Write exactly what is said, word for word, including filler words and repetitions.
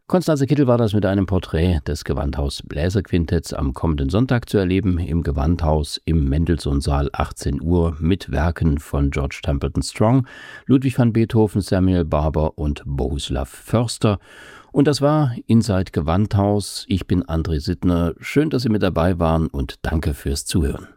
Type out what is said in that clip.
Constanze Kittel war das mit einem Porträt des Gewandhaus Bläserquintetts am kommenden Sonntag zu erleben, im Gewandhaus im Mendelssohn-Saal, achtzehn Uhr, mit Werken von George Templeton Strong, Ludwig van Beethoven, Samuel Barber und Bohuslav Förster. Und das war Inside Gewandhaus. Ich bin André Sittner. Schön, dass Sie mit dabei waren und danke fürs Zuhören.